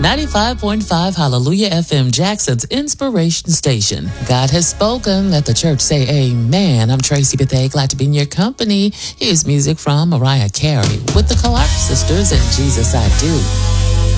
95.5 Hallelujah FM, Jackson's inspiration station. God has spoken. Let the church say amen. I'm Tracy Bethea, glad to be in your company. Here's music from Mariah Carey with the Clark Sisters and Jesus I Do.